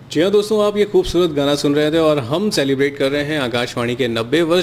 जी हाँ दोस्तों, आप ये खूबसूरत गाना सुन रहे थे और हम सेलिब्रेट कर रहे हैं आकाशवाणी के 90 वर्ष,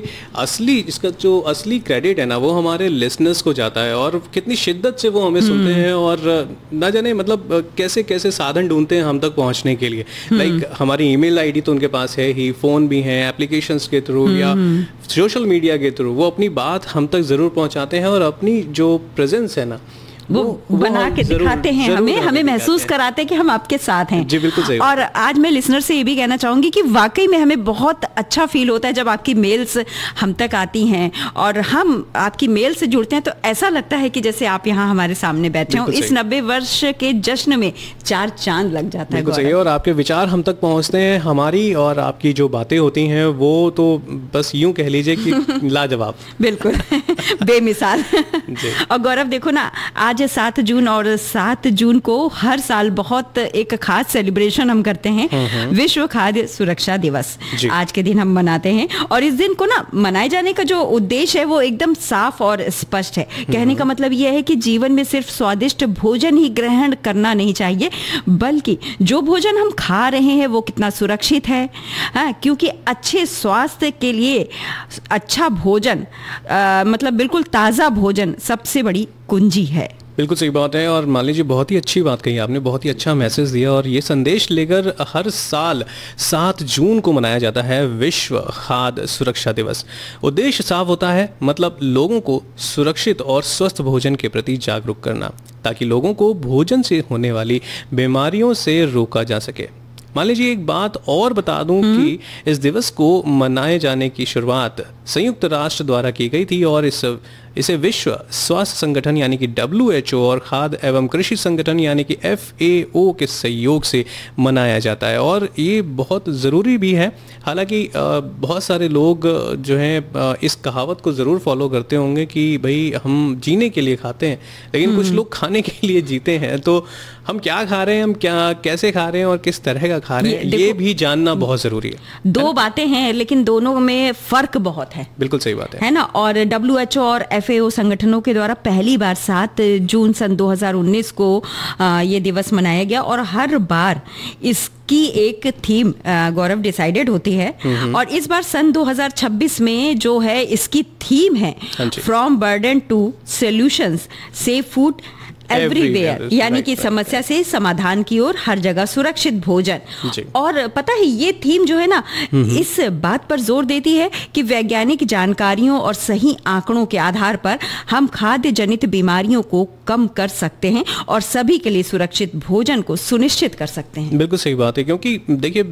इसका जो असली क्रेडिट है ना वो हमारे लिसनर्स को जाता है। और कितनी शिद्दत से वो हमें सुनते हैं और ना जाने मतलब कैसे कैसे साधन ढूंढते हैं हम तक पहुंचने के लिए। लाइक हमारी ईमेल आईडी तो उनके पास है ही, फ़ोन भी है, एप्लीकेशंस के थ्रू या सोशल मीडिया के थ्रू वो अपनी बात हम तक ज़रूर पहुँचाते हैं और अपनी जो प्रेजेंस है ना वो बना के दिखाते हैं, हमें महसूस कराते हैं कि हम आपके साथ हैं। जी बिल्कुल सही। और आज मैं लिसनर से ये भी कहना चाहूंगी कि वाकई में हमें बहुत अच्छा फील होता है जब आपकी मेल्स हम तक आती हैं और हम आपकी मेल से जुड़ते हैं तो ऐसा लगता है कि जैसे आप यहाँ हमारे सामने बैठे हो। इस 90 वर्ष के जश्न में 4 चांद लग जाता है। सही। और आपके विचार हम तक पहुँचते हैं, हमारी और आपकी जो बातें होती हैं वो तो बस यूं कह लीजिए कि लाजवाब। बिल्कुल बेमिसाल। और गौरव देखो ना, आज 7 जून और 7 जून को हर साल बहुत एक खास सेलिब्रेशन हम करते हैं, विश्व खाद्य सुरक्षा दिवस। आज के दिन हम मनाते हैं और इस दिन को ना मनाए जाने का जो उद्देश्य है वो एकदम साफ और स्पष्ट है। कहने का मतलब यह है कि जीवन में सिर्फ स्वादिष्ट भोजन ही ग्रहण करना नहीं चाहिए, बल्कि जो भोजन हम खा रहे हैं वो कितना सुरक्षित है। क्योंकि अच्छे स्वास्थ्य के लिए अच्छा भोजन मतलब बिल्कुल ताज़ा भोजन सबसे बड़ी कुंजी है। बिल्कुल सही बात है। और मान लीजिए बहुत ही अच्छी बात कही आपने, बहुत ही अच्छा मैसेज दिया। और ये संदेश लेकर हर साल 7 जून को मनाया जाता है विश्व खाद्य सुरक्षा दिवस। उद्देश्य साफ होता है, मतलब लोगों को सुरक्षित और स्वस्थ भोजन के प्रति जागरूक करना, ताकि लोगों को भोजन से होने वाली बीमारियों से रोका जा सके। मान लीजिए एक बात और बता दूं कि इस दिवस को मनाए जाने की शुरुआत संयुक्त राष्ट्र द्वारा की गई थी और इसे विश्व स्वास्थ्य संगठन यानी कि WHO और खाद्य एवं कृषि संगठन यानी कि FAO के सहयोग से मनाया जाता है। और ये बहुत ज़रूरी भी है। हालांकि बहुत सारे लोग जो हैं इस कहावत को ज़रूर फॉलो करते होंगे कि भाई हम जीने के लिए खाते हैं, लेकिन कुछ लोग खाने के लिए जीते हैं। तो हम क्या खा रहे हैं, हम क्या कैसे खा रहे हैं और किस तरह का खा रहे हैं, ये भी जानना बहुत ज़रूरी है। दो बातें हैं लेकिन दोनों में फ़र्क बहुत है। बिल्कुल सही बात है ना। और WHO और FAO संगठनों के द्वारा पहली बार 7 जून सन 2019 को ये दिवस मनाया गया और हर बार इसकी एक थीम गौरव डिसाइडेड होती है। और इस बार सन 2026 में जो है इसकी थीम है from burden to solutions, safe food everywhere, यानी कि समस्या से समाधान की ओर, हर जगह सुरक्षित भोजन। और पता है ये थीम जो है ना इस बात पर जोर देती है कि वैज्ञानिक जानकारियों और सही आंकड़ों के आधार पर हम खाद्य जनित बीमारियों को कम कर सकते हैं और सभी के लिए सुरक्षित भोजन को सुनिश्चित कर सकते हैं। बिल्कुल सही बात है। क्योंकि देखिए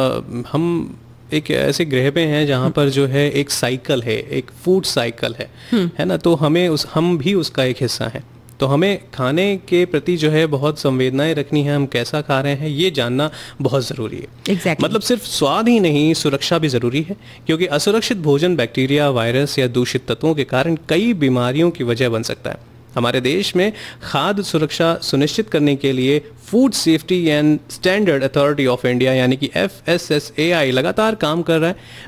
हम एक ऐसे ग्रह पे हैं जहाँ पर जो है एक साइकिल है, एक फूड साइकिल है ना। तो हम भी उसका एक हिस्सा हैं। तो हमें खाने के प्रति जो है बहुत संवेदनाएं रखनी है, हम कैसा खा रहे हैं ये जानना बहुत ज़रूरी है। exactly. मतलब सिर्फ स्वाद ही नहीं, सुरक्षा भी ज़रूरी है। क्योंकि असुरक्षित भोजन बैक्टीरिया, वायरस या दूषित तत्वों के कारण कई बीमारियों की वजह बन सकता है। हमारे देश में खाद्य सुरक्षा सुनिश्चित करने के लिए food safety and standard authority of India यानी कि FSSAI लगातार काम कर रहा है।